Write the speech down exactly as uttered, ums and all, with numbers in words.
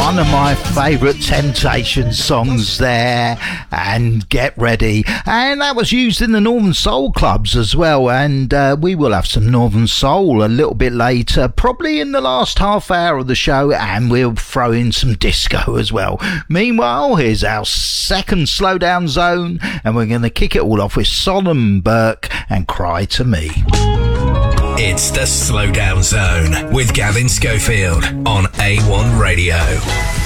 one of my favourite Temptation songs there, and Get Ready, and that was used in the Northern Soul clubs as well, and uh, we will have some Northern Soul a little bit later, probably in the last half hour of the show, and we'll throw in some disco as well. Meanwhile, here's our second Slowdown Zone, and we're going to kick it all off with Solomon Burke and Cry to Me. It's the Slowdown Zone with Gavin Schofield on A one Radio.